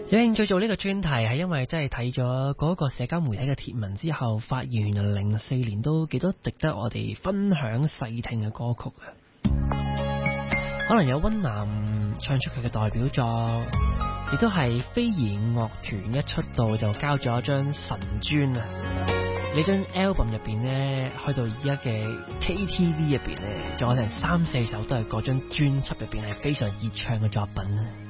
有興趣做呢個專題係因為真係睇咗嗰個社交媒體嘅貼文之後，發現原來04年都幾多值得我哋分享細聽嘅歌曲啊！可能有溫嵐唱出佢嘅代表作，亦都係飛兒樂團一出道就交咗一張神專啊！呢張 album 入邊呢，去到而家嘅 KTV 入邊呢，仲有成3-4首都係嗰張專輯入邊係非常熱唱嘅作品啊！